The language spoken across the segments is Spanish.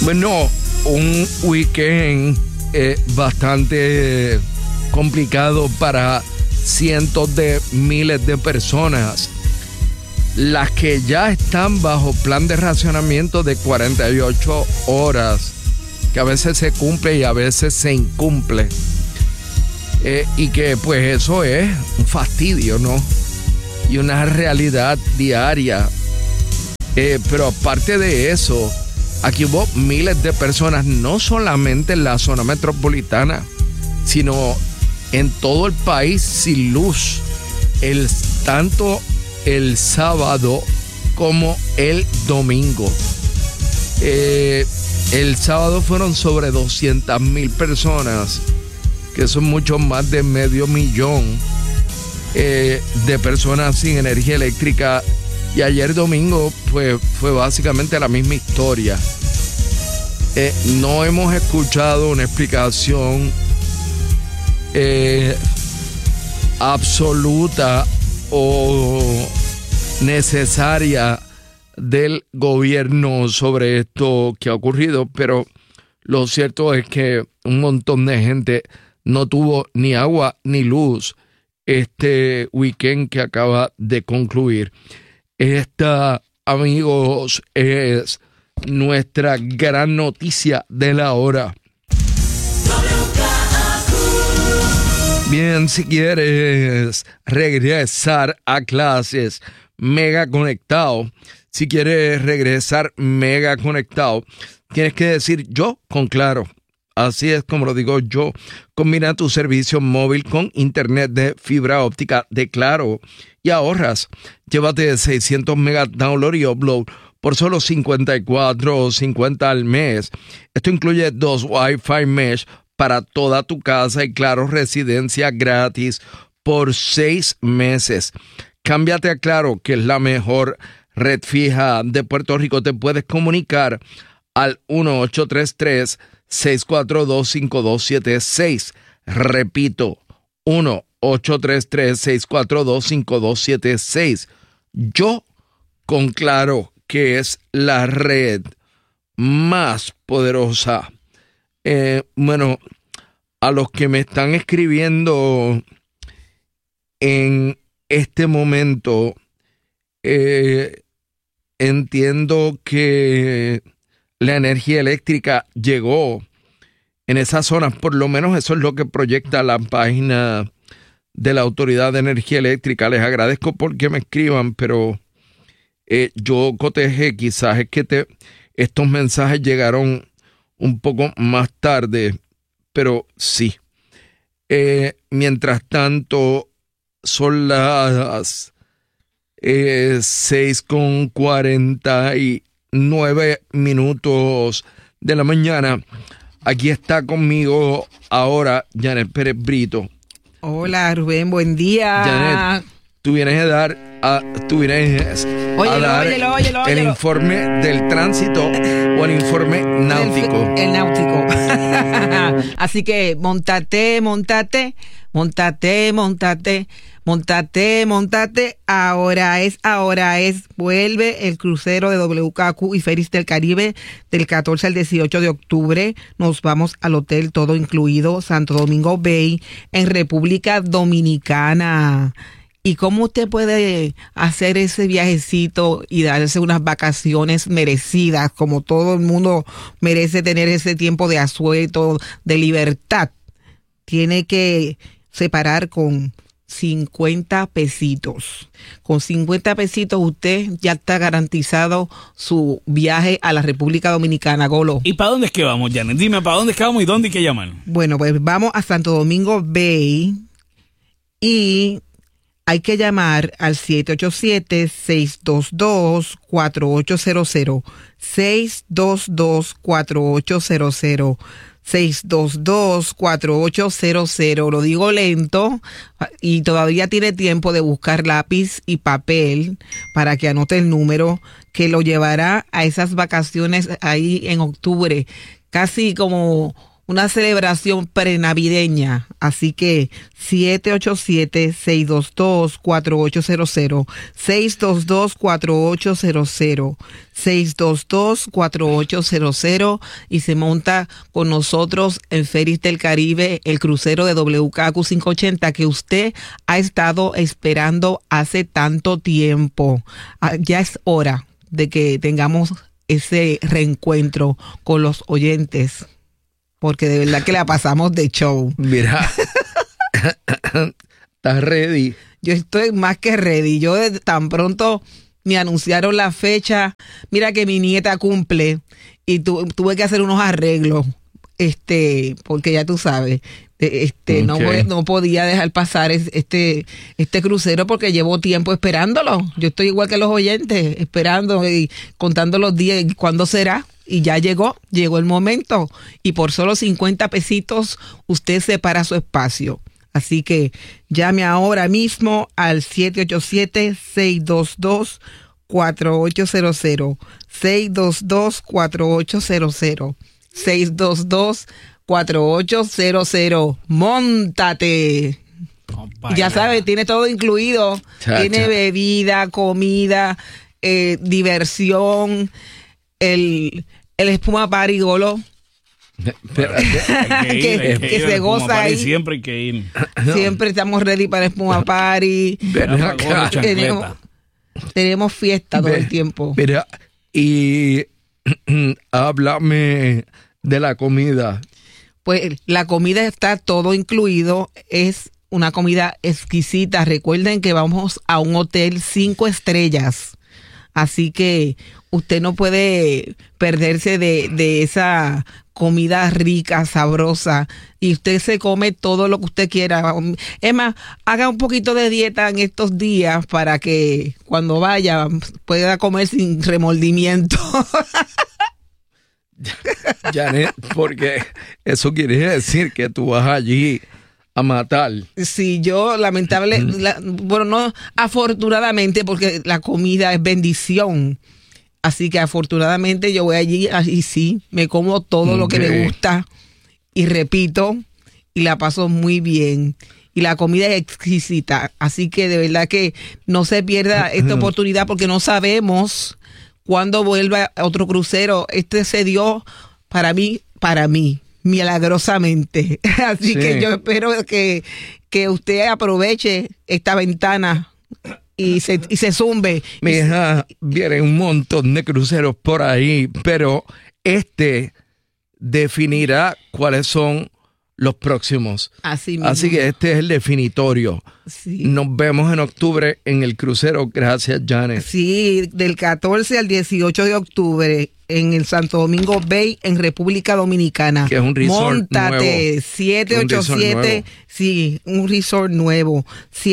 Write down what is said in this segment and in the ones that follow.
Bueno, un weekend bastante complicado para cientos de miles de personas. Las que ya están bajo plan de racionamiento de 48 horas, que a veces se cumple y a veces se incumple. Y que pues eso es un fastidio, ¿no? Y una realidad diaria. Pero aparte de eso, aquí hubo miles de personas, no solamente en la zona metropolitana, sino en todo el país sin luz. Tanto el sábado como el domingo. El sábado fueron sobre 200,000 personas, que son mucho más de 500,000 de personas sin energía eléctrica. Y ayer domingo pues, fue básicamente la misma historia. No hemos escuchado una explicación absoluta o necesaria del gobierno sobre esto que ha ocurrido, pero lo cierto es que un montón de gente no tuvo ni agua ni luz este weekend que acaba de concluir. Esta, amigos, es nuestra gran noticia de la hora. Bien, si quieres regresar a clases mega conectado, si quieres regresar mega conectado, tienes que decir yo con Claro. Así es como lo digo yo. Combina tu servicio móvil con internet de fibra óptica de Claro y ahorras. Llévate 600 megas download y upload por solo $54.50 al mes. Esto incluye 2 Wi-Fi mesh para toda tu casa y Claro Residencia gratis por 6 meses. Cámbiate a Claro, que es la mejor red fija de Puerto Rico. Te puedes comunicar al 1-833-642-5276. Repito, 1-833-642-5276. Yo con Claro, que es la red más poderosa. Bueno, a los que me están escribiendo en este momento, entiendo que la energía eléctrica llegó en esas zonas, por lo menos eso es lo que proyecta la página de la Autoridad de Energía Eléctrica. Les agradezco porque me escriban, pero yo cotejé, quizás es que estos mensajes llegaron un poco más tarde, pero sí. Mientras tanto, son las 6:49 de la mañana. Aquí está conmigo ahora Janet Pérez Brito. Hola, Rubén, buen día. Janet, tú vienes a dar el informe del tránsito o el informe náutico. El náutico. Así que montate. Ahora es. Vuelve el crucero de WKQ y Ferries del Caribe del 14 al 18 de octubre. Nos vamos al hotel todo incluido, Santo Domingo Bay, en República Dominicana. ¿Y cómo usted puede hacer ese viajecito y darse unas vacaciones merecidas, como todo el mundo merece tener ese tiempo de asueto, de libertad? Tiene que separar con 50 pesitos. Con 50 pesitos usted ya está garantizado su viaje a la República Dominicana, Golo. ¿Y para dónde es que vamos, Janet? Dime, ¿para dónde es que vamos y dónde hay que llamar? Bueno, pues vamos a Santo Domingo Bay y hay que llamar al 787-622-4800. 622-4800. 622-4800. Lo digo lento y todavía tiene tiempo de buscar lápiz y papel para que anote el número que lo llevará a esas vacaciones ahí en octubre. Casi como una celebración prenavideña. Así que 787-622-4800, 622-4800, 622-4800, y se monta con nosotros en Ferris del Caribe, el crucero de WKQ 580 que usted ha estado esperando hace tanto tiempo. Ya es hora de que tengamos ese reencuentro con los oyentes, porque de verdad que la pasamos de show. Mira, ¿estás ready? Yo estoy más que ready. Yo tan pronto me anunciaron la fecha, mira que mi nieta cumple y tuve que hacer unos arreglos, porque ya tú sabes, Okay. no podía dejar pasar este crucero porque llevo tiempo esperándolo. Yo estoy igual que los oyentes, esperando y contando los días y cuándo será. Y ya llegó el momento. Y por solo 50 pesitos usted separa su espacio. Así que llame ahora mismo al 787-622-4800, 622-4800, 622-4800. ¡Móntate! Ya sabes, tiene todo incluido. Tiene bebida, comida, diversión, el espuma party golo. Que se goza ahí. Siempre hay que ir. Siempre estamos ready para el espuma party. Tenemos fiesta todo el tiempo. Mira, y háblame de la comida. Pues la comida está todo incluido. Es una comida exquisita. Recuerden que vamos a un hotel 5 estrellas. Así que usted no puede perderse de esa comida rica, sabrosa, y usted se come todo lo que usted quiera. Es más, haga un poquito de dieta en estos días para que cuando vaya pueda comer sin remordimiento. Janet, porque eso quiere decir que tú vas allí a matar. Sí, yo no, afortunadamente, porque la comida es bendición. Así que afortunadamente yo voy allí y sí, me como todo lo que me gusta y repito, y la paso muy bien. Y la comida es exquisita. Así que de verdad que no se pierda esta oportunidad, porque no sabemos cuándo vuelva otro crucero. Se dio para mí, milagrosamente. Así que yo espero que usted aproveche esta ventana y se zumbe. Mija, vienen un montón de cruceros por ahí, pero definirá cuáles son los próximos. Así mismo. Así que este es el definitorio. Sí. Nos vemos en octubre en el crucero. Gracias, Janet. Sí, del 14 al 18 de octubre en el Santo Domingo Bay, en República Dominicana. Que es un resort Móntate, nuevo. 787, sí, un resort nuevo.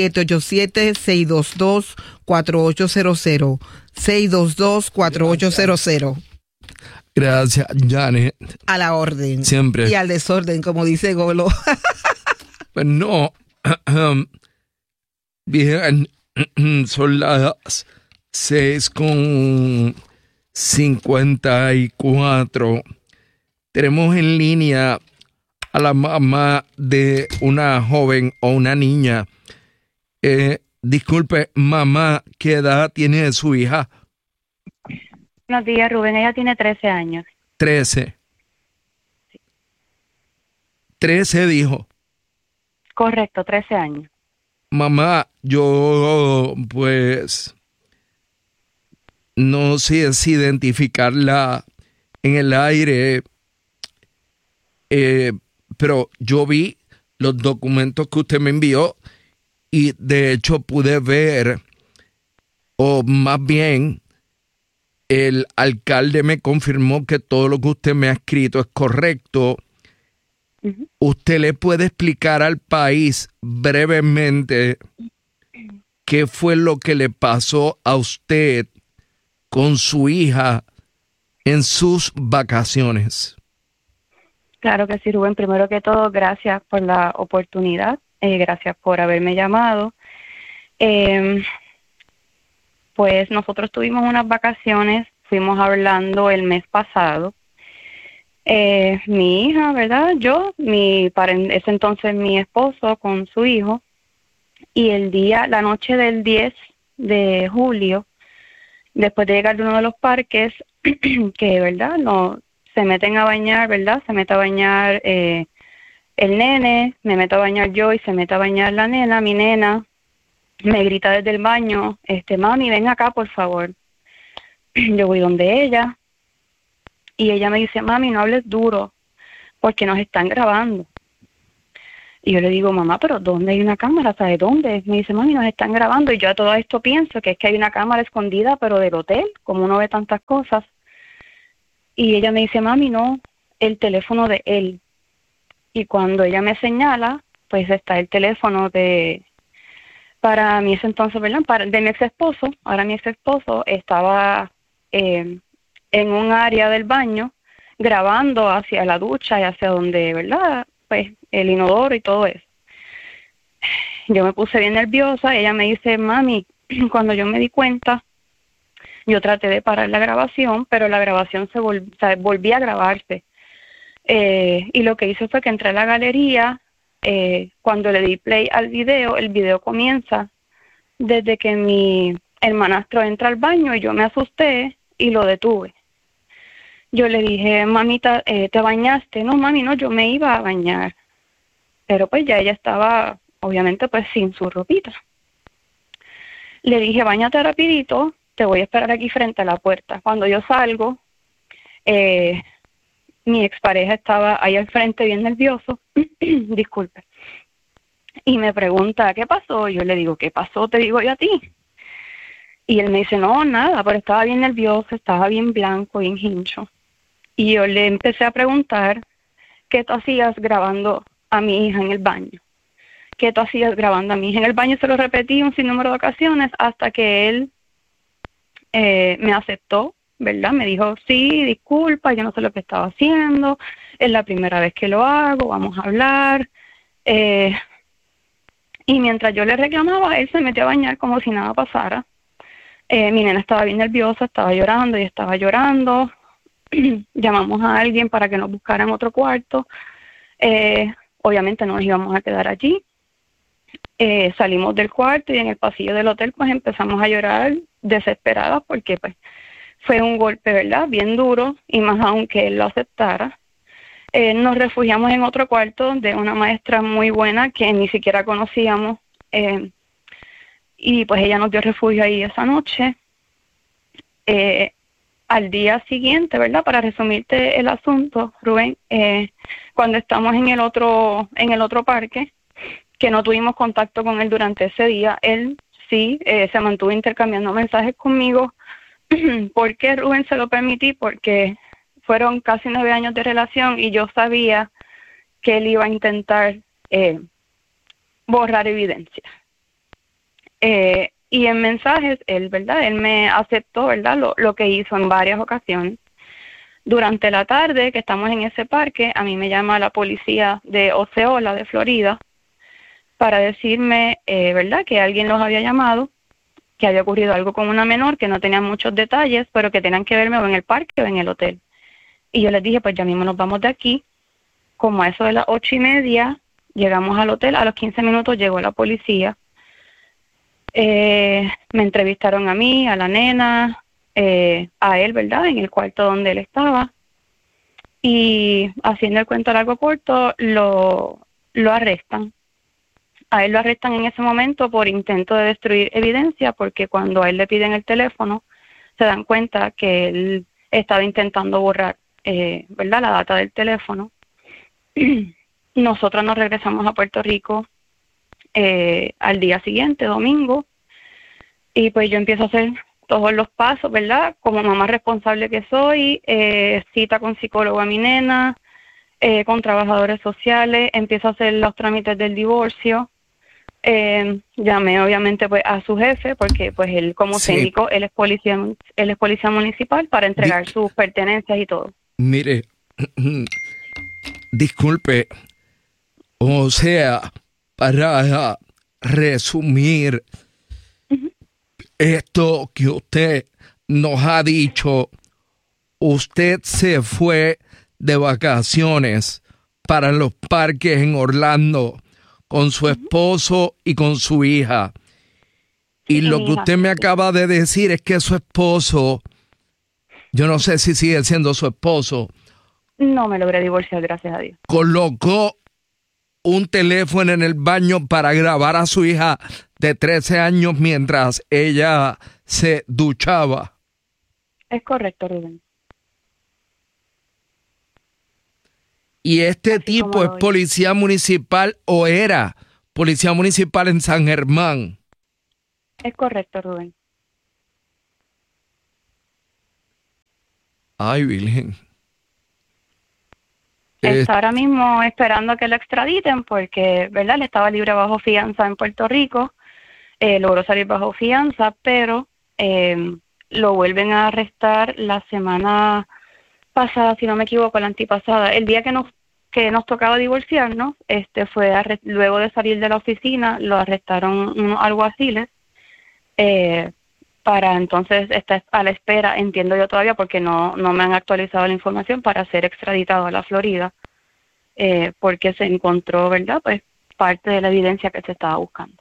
787-622-4800, 622-4800. Gracias, Janet. A la orden. Siempre. Y al desorden, como dice Golo. Pues no. Bien, son las 6:54. Tenemos en línea a la mamá de una joven o una niña. Disculpe, mamá, ¿qué edad tiene su hija? Buenos días, Rubén. Ella tiene 13 años. 13. 13 dijo. Correcto, 13 años. Mamá, yo pues no sé si identificarla en el aire, pero yo vi los documentos que usted me envió y de hecho pude ver, o más bien el alcalde me confirmó que todo lo que usted me ha escrito es correcto. Uh-huh. ¿Usted le puede explicar al país brevemente qué fue lo que le pasó a usted con su hija en sus vacaciones? Claro que sí, Rubén. Primero que todo, gracias por la oportunidad. Gracias por haberme llamado. Pues nosotros tuvimos unas vacaciones, fuimos a Orlando el mes pasado. Mi hija, ¿verdad? Para ese entonces mi esposo con su hijo, y la noche del 10 de julio, después de llegar de uno de los parques, que, ¿verdad? No, se meten a bañar, ¿verdad? Se mete a bañar el nene, me meto a bañar yo y se mete a bañar la nena, mi nena, me grita desde el baño, mami, ven acá, por favor. Yo voy donde ella, y ella me dice, mami, no hables duro, porque nos están grabando. Y yo le digo, mamá, pero ¿dónde hay una cámara? ¿Sabe dónde? Me dice, mami, nos están grabando. Y yo a todo esto pienso que es que hay una cámara escondida, pero del hotel, como uno ve tantas cosas. Y ella me dice, mami, no, el teléfono de él. Y cuando ella me señala, pues está el teléfono para mi ese entonces, ¿verdad? De mi ex esposo. Ahora mi ex esposo estaba en un área del baño grabando hacia la ducha y hacia donde, ¿verdad? Pues el inodoro y todo eso. Yo me puse bien nerviosa. Ella me dice, mami, cuando yo me di cuenta, yo traté de parar la grabación, pero la grabación volvía a grabarse. Y lo que hice fue que entré a la galería. Cuando le di play al video, el video comienza desde que mi hermanastro entra al baño y yo me asusté y lo detuve. Yo le dije, mamita, ¿te bañaste? No, mami, no, yo me iba a bañar. Pero pues ya ella estaba, obviamente, pues sin su ropita. Le dije, báñate rapidito, te voy a esperar aquí frente a la puerta. Cuando yo salgo, mi expareja estaba ahí al frente bien nervioso, disculpe, y me pregunta, ¿qué pasó? Yo le digo, ¿qué pasó? Te digo yo a ti. Y él me dice, no, nada, pero estaba bien nervioso, estaba bien blanco, bien hincho. Y yo le empecé a preguntar, ¿qué tú hacías grabando a mi hija en el baño? ¿Qué tú hacías grabando a mi hija en el baño? Se lo repetí un sinnúmero de ocasiones hasta que él me aceptó, ¿verdad? Me dijo, sí, disculpa, yo no sé lo que estaba haciendo, es la primera vez que lo hago, vamos a hablar. Y mientras yo le reclamaba, él se metió a bañar como si nada pasara. Mi nena estaba bien nerviosa, estaba llorando y estaba llorando. Llamamos a alguien para que nos buscara en otro cuarto. Obviamente no nos íbamos a quedar allí. Salimos del cuarto y en el pasillo del hotel pues empezamos a llorar desesperadas porque pues fue un golpe, ¿verdad? Bien duro, y más aún que él lo aceptara. Nos refugiamos en otro cuarto de una maestra muy buena que ni siquiera conocíamos, y pues ella nos dio refugio ahí esa noche. Al día siguiente, ¿verdad? Para resumirte el asunto, Rubén, cuando estamos en el otro parque, que no tuvimos contacto con él durante ese día, él sí se mantuvo intercambiando mensajes conmigo. ¿Por qué, Rubén, se lo permití? Porque fueron casi 9 años de relación y yo sabía que él iba a intentar borrar evidencia. Y en mensajes, él me aceptó, ¿verdad? Lo que hizo en varias ocasiones. Durante la tarde, que estamos en ese parque, a mí me llama la policía de Osceola, de Florida, para decirme, ¿verdad?, que alguien los había llamado, que había ocurrido algo con una menor, que no tenía muchos detalles, pero que tenían que verme o en el parque o en el hotel. Y yo les dije, pues ya mismo nos vamos de aquí. Como a eso de las 8:30, llegamos al hotel. A los 15 minutos llegó la policía. Me entrevistaron a mí, a la nena, a él, ¿verdad?, en el cuarto donde él estaba. Y haciendo el cuento largo corto, lo arrestan. A él lo arrestan en ese momento por intento de destruir evidencia, porque cuando a él le piden el teléfono, se dan cuenta que él estaba intentando borrar, ¿verdad?, la data del teléfono. Nosotros nos regresamos a Puerto Rico al día siguiente, domingo, y pues yo empiezo a hacer todos los pasos, ¿verdad?, como mamá responsable que soy, cita con psicólogo a mi nena, con trabajadores sociales, empiezo a hacer los trámites del divorcio. Llamé obviamente pues a su jefe, porque pues él como síndico, él es policía municipal, para entregar sus pertenencias y todo. Mire, disculpe, o sea, para resumir esto que usted nos ha dicho, usted se fue de vacaciones para los parques en Orlando con su esposo y con su hija. Y lo que usted me acaba de decir es que su esposo, yo no sé si sigue siendo su esposo. No me logré divorciar, gracias a Dios. Colocó un teléfono en el baño para grabar a su hija de 13 años mientras ella se duchaba. Es correcto, Rubén. Y este Así tipo es policía municipal o era policía municipal en San Germán. Es correcto, Rubén. Ay, Virgen. Está ahora mismo esperando a que lo extraditen porque, ¿verdad? Él estaba libre bajo fianza en Puerto Rico. Logró salir bajo fianza, pero lo vuelven a arrestar la semana pasada, si no me equivoco, la antipasada. El día que nos tocaba divorciarnos, fue luego de salir de la oficina, lo arrestaron unos alguaciles para entonces estar a la espera, entiendo yo todavía, porque no me han actualizado la información, para ser extraditado a la Florida, porque se encontró, ¿verdad?, pues parte de la evidencia que se estaba buscando.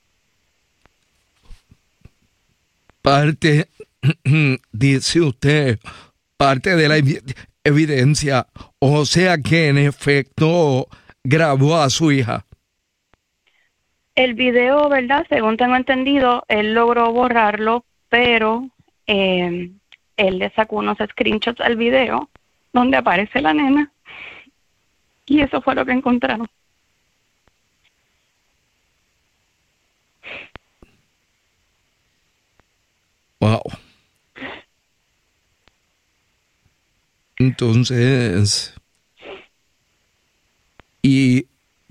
Parte, dice usted, parte de la evidencia, o sea que en efecto grabó a su hija. El video, ¿verdad?, según tengo entendido, él logró borrarlo, pero él le sacó unos screenshots al video donde aparece la nena y eso fue lo que encontraron. Wow. Entonces, y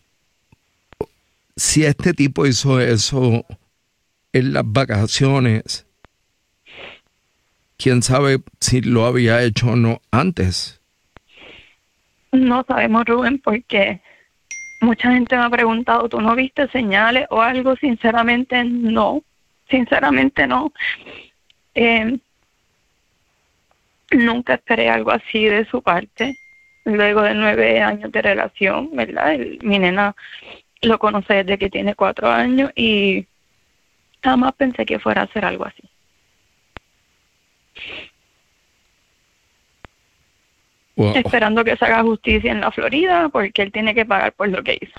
si este tipo hizo eso en las vacaciones, quién sabe si lo había hecho o no antes. No sabemos, Rubén, porque mucha gente me ha preguntado, ¿tú no viste señales o algo? Sinceramente no. Nunca esperé algo así de su parte. Luego de 9 años de relación, ¿verdad? Mi nena lo conoce desde que tiene 4 años y jamás pensé que fuera a hacer algo así. Wow. Esperando que se haga justicia en la Florida porque él tiene que pagar por lo que hizo.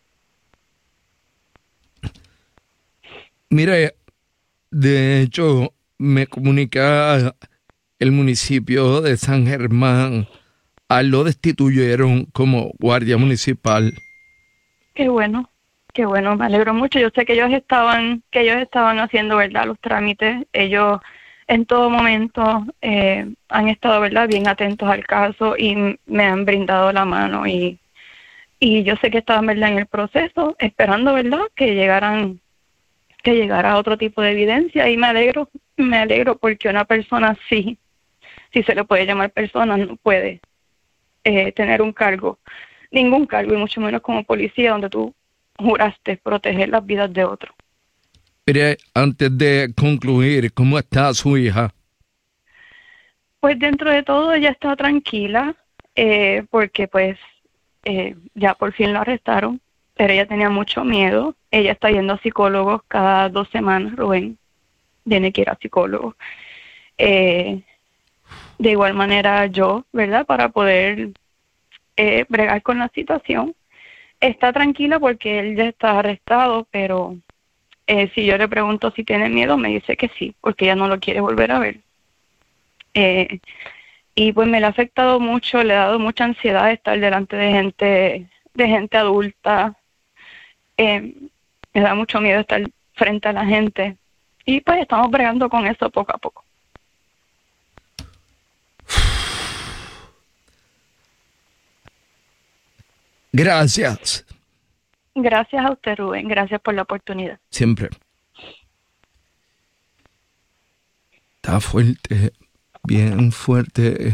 Mire, de hecho, me comunica el municipio de San Germán, lo destituyeron como guardia municipal. Qué bueno, me alegro mucho. Yo sé que ellos estaban haciendo, ¿verdad?, los trámites. Ellos en todo momento han estado, ¿verdad?, bien atentos al caso y me han brindado la mano y yo sé que estaban, ¿verdad?, en el proceso, esperando, ¿verdad?, que llegara otro tipo de evidencia y me alegro porque una persona así, si se le puede llamar persona, no puede tener ningún cargo y mucho menos como policía donde tú juraste proteger las vidas de otros. Mire, antes de concluir, ¿cómo está su hija? Pues dentro de todo ella está tranquila porque pues ya por fin lo arrestaron, pero ella tenía mucho miedo. Ella está yendo a psicólogos cada 2 semanas, Rubén. Tiene que ir a psicólogo. De igual manera yo, ¿verdad?, para poder bregar con la situación. Está tranquila porque él ya está arrestado, pero si yo le pregunto si tiene miedo, me dice que sí, porque ella no lo quiere volver a ver. Y pues me le ha afectado mucho, le ha dado mucha ansiedad estar delante de gente adulta. Me da mucho miedo estar frente a la gente. Y pues estamos bregando con eso poco a poco. Gracias. Gracias a usted, Rubén. Gracias por la oportunidad. Siempre. Está fuerte, bien fuerte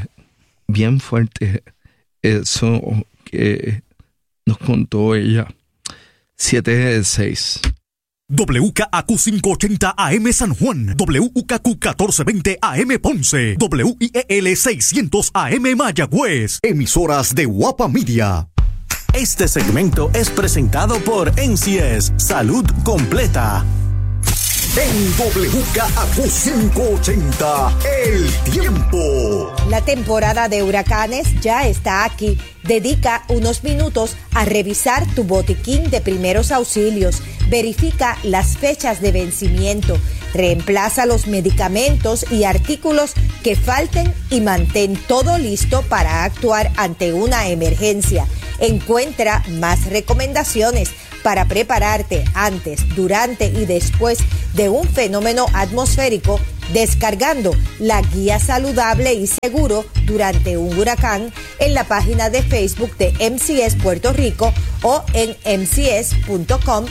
eso que nos contó ella. 7-6. WKAQ 580 AM San Juan, WKQ 1420 AM Ponce, WIEL 600 AM Mayagüez, emisoras de Guapa Media. Este segmento es presentado por NCS Salud Completa. En WKAQ 580, el tiempo. La temporada de huracanes ya está aquí. Dedica unos minutos a revisar tu botiquín de primeros auxilios. Verifica las fechas de vencimiento. Reemplaza los medicamentos y artículos que falten y mantén todo listo para actuar ante una emergencia. Encuentra más recomendaciones para prepararte antes, durante y después de un fenómeno atmosférico, descargando la guía saludable y seguro durante un huracán en la página de Facebook de MCS Puerto Rico o en mcs.com.pr.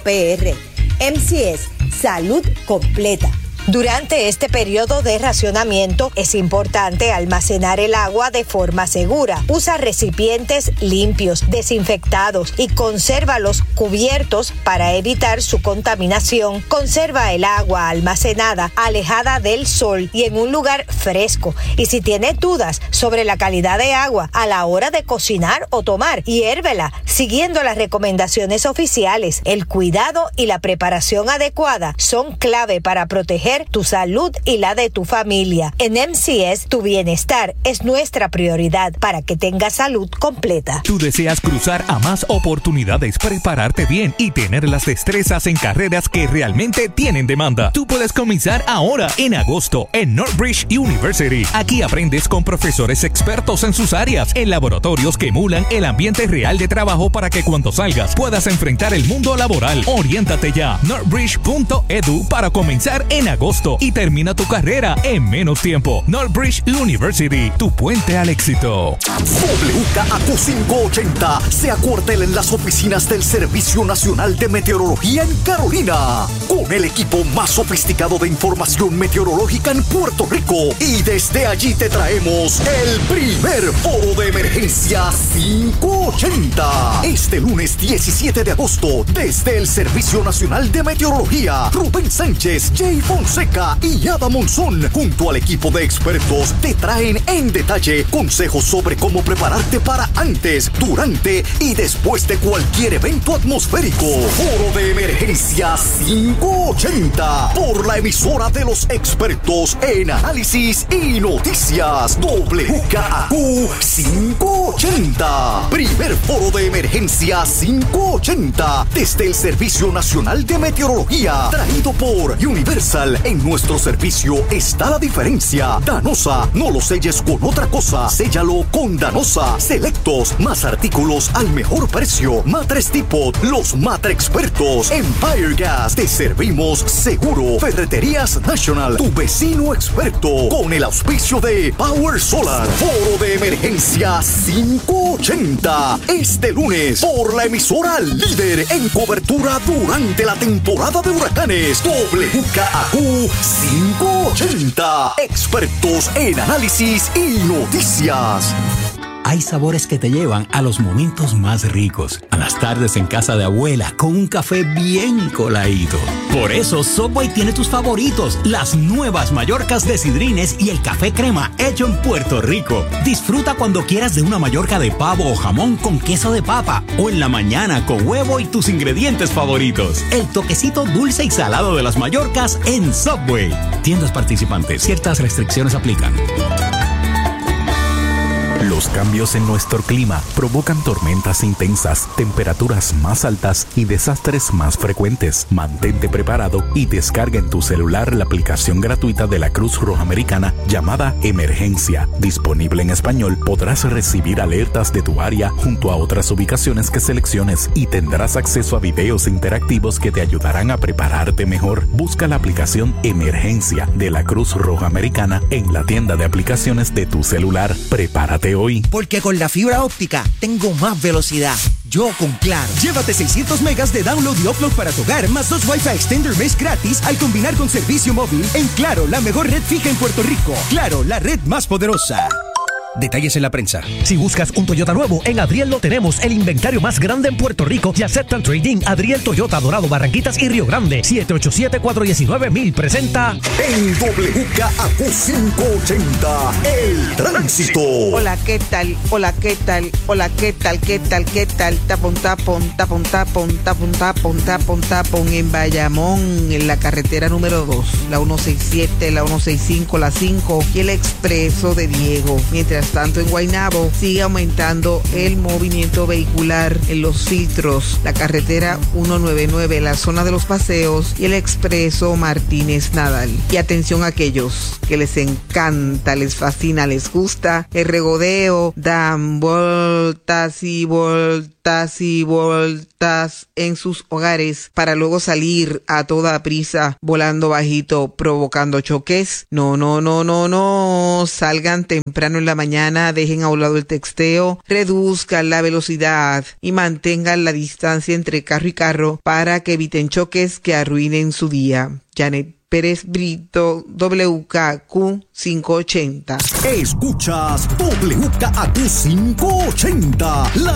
MCS, Salud Completa. Durante este periodo de racionamiento es importante almacenar el agua de forma segura. Usa recipientes limpios, desinfectados y consérvalos cubiertos para evitar su contaminación. Conserva el agua almacenada alejada del sol y en un lugar fresco. Y si tienes dudas sobre la calidad de agua a la hora de cocinar o tomar, hiérvela siguiendo las recomendaciones oficiales. El cuidado y la preparación adecuada son clave para proteger tu salud y la de tu familia. En MCS, tu bienestar es nuestra prioridad para que tengas salud completa. Tú deseas cruzar a más oportunidades, prepararte bien y tener las destrezas en carreras que realmente tienen demanda. Tú puedes comenzar ahora en agosto en Northbridge University. Aquí aprendes con profesores expertos en sus áreas, en laboratorios que emulan el ambiente real de trabajo para que cuando salgas puedas enfrentar el mundo laboral. Oriéntate ya. Northbridge.edu para comenzar en agosto y termina tu carrera en menos tiempo. Northbridge University, tu puente al éxito. WKAQ 580 se acuartela en las oficinas del Servicio Nacional de Meteorología en Carolina, con el equipo más sofisticado de información meteorológica en Puerto Rico. Y desde allí te traemos el primer foro de emergencia 580. Este lunes 17 de agosto, desde el Servicio Nacional de Meteorología, Rubén Sánchez, Jay Fonseca y Ada Monzón, junto al equipo de expertos, te traen en detalle consejos sobre cómo prepararte para antes, durante y después de cualquier evento atmosférico. Foro de emergencia 580 por la emisora de los expertos en análisis y noticias. WKAQ 580. Primer foro de emergencia 580 desde el Servicio Nacional de Meteorología, traído por Universal. En nuestro servicio está la diferencia. Danosa, no lo selles con otra cosa, séllalo con Danosa. Selectos, más artículos al mejor precio. Matres Depot, los Matre expertos. Empire Gas, te servimos seguro. Ferreterías National, tu vecino experto. Con el auspicio de Power Solar. Foro de emergencia 580. Este lunes, por la emisora líder en cobertura durante la temporada de huracanes. WKAQ 580. Expertos en análisis y noticias. Hay sabores que te llevan a los momentos más ricos, a las tardes en casa de abuela con un café bien coladito. Por eso Subway tiene tus favoritos, las nuevas Mallorcas de Sidrines y el café crema hecho en Puerto Rico. Disfruta cuando quieras de una Mallorca de pavo o jamón con queso de papa, o en la mañana con huevo y tus ingredientes favoritos. El toquecito dulce y salado de las Mallorcas en Subway. Tiendas participantes, ciertas restricciones aplican. Los cambios en nuestro clima provocan tormentas intensas, temperaturas más altas y desastres más frecuentes. Mantente preparado y descarga en tu celular la aplicación gratuita de la Cruz Roja Americana llamada Emergencia. Disponible en español, podrás recibir alertas de tu área junto a otras ubicaciones que selecciones y tendrás acceso a videos interactivos que te ayudarán a prepararte mejor. Busca la aplicación Emergencia de la Cruz Roja Americana en la tienda de aplicaciones de tu celular. Prepárate hoy. Porque con la fibra óptica tengo más velocidad. Yo con Claro. Llévate 600 megas de download y upload para tu hogar, más 2 Wi-Fi Extender Mesh gratis al combinar con servicio móvil en Claro, la mejor red fija en Puerto Rico. Claro, la red más poderosa. Detalles en la prensa. Si buscas un Toyota nuevo, en Adriel lo tenemos, el inventario más grande en Puerto Rico y aceptan trading. Adriel Toyota, Dorado, Barranquitas y Río Grande. 787-419-1000 presenta en WKAQ 580 El Tránsito. Hola, ¿qué tal? Hola, ¿qué tal? Hola, ¿qué tal? ¿Qué tal? ¿Qué tal? Tapón en Bayamón, en la carretera número 2, la 167, la 165, la 5 y el expreso de Diego. Mientras tanto, en Guaynabo sigue aumentando el movimiento vehicular en los filtros, la carretera 199, la zona de los paseos y el expreso Martínez Nadal. Y atención a aquellos que les encanta, les fascina, les gusta el regodeo, dan vueltas y vueltas y vueltas en sus hogares para luego salir a toda prisa volando bajito provocando choques. No, salgan temprano en la mañana, dejen a un lado el texteo, reduzcan la velocidad y mantengan la distancia entre carro y carro para que eviten choques que arruinen su día. Janet Pérez Brito, WKAQ 580. Escuchas WKAQ 580, la